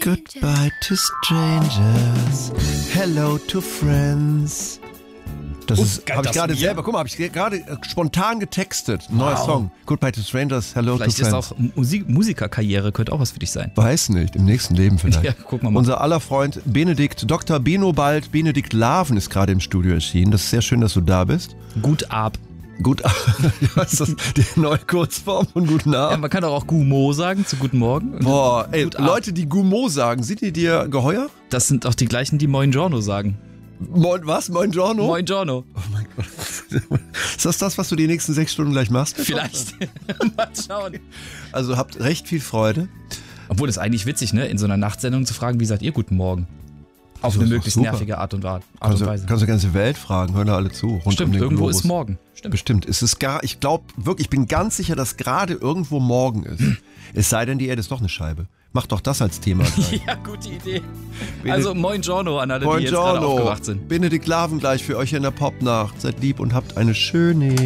Goodbye to strangers, hello to friends. Das habe ich gerade selber, guck mal, habe ich gerade spontan getextet. Neuer Song. Goodbye to strangers, hello vielleicht to friends. Vielleicht ist auch Musikerkarriere, könnte auch was für dich sein. Weiß nicht, im nächsten Leben vielleicht. Ja, guck mal. Unser aller Freund Benedikt, Dr. Benobald, Benedikt Laven ist gerade im Studio erschienen. Das ist sehr schön, dass du da bist. Gut ab. Gut, ja, ist das die neue Kurzform von Guten Abend? Ja, man kann doch auch Gumo sagen zu Guten Morgen. Boah, ey, Leute, die Gumo sagen, sind die dir geheuer? Das sind auch die gleichen, die Moin Giorno sagen. Was? Moin Giorno? Moin Giorno. Oh mein Gott. Ist das, was du die nächsten 6 Stunden gleich machst? Vielleicht. Mal schauen. Also habt recht viel Freude. Obwohl, das ist eigentlich witzig, ne? In so einer Nachtsendung zu fragen, wie sagt ihr Guten Morgen? Auf eine möglichst nervige Art und Weise. Kannst du die ganze Welt fragen, hören da alle zu. Stimmt, irgendwo Globus. Ist morgen. Stimmt. Bestimmt. Ich glaube wirklich, ich bin ganz sicher, dass gerade irgendwo morgen ist. Es sei denn, die Erde ist doch eine Scheibe. Mach doch das als Thema. Ja, gute Idee. Also Moin Giorno an alle, die jetzt gerade aufgewacht sind. Benedikt Laven gleich für euch in der Popnacht. Seid lieb und habt eine schöne...